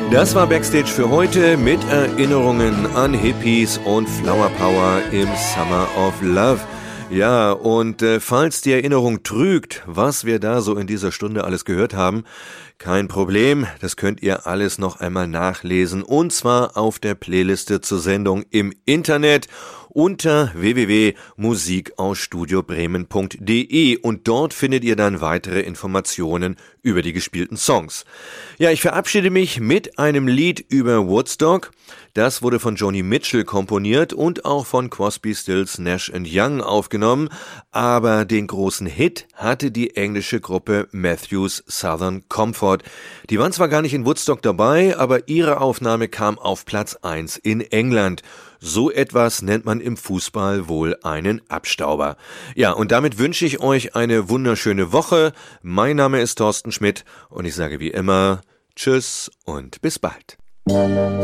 Das war Backstage für heute mit Erinnerungen an Hippies und Flower Power im Summer of Love. Ja, und falls die Erinnerung trügt, was wir da so in dieser Stunde alles gehört haben, kein Problem, das könnt ihr alles noch einmal nachlesen, und zwar auf der Playliste zur Sendung im Internet unter www.musikausstudiobremen.de, und dort findet ihr dann weitere Informationen über die gespielten Songs. Ja, ich verabschiede mich mit einem Lied über Woodstock. Das wurde von Joni Mitchell komponiert und auch von Crosby, Stills, Nash & Young aufgenommen, aber den großen Hit hatte die englische Gruppe Matthews Southern Comfort. Die waren zwar gar nicht in Woodstock dabei, aber ihre Aufnahme kam auf Platz 1 in England. So etwas nennt man im Fußball wohl einen Abstauber. Ja, und damit wünsche ich euch eine wunderschöne Woche. Mein Name ist Thorsten Schmidt und ich sage wie immer Tschüss und bis bald.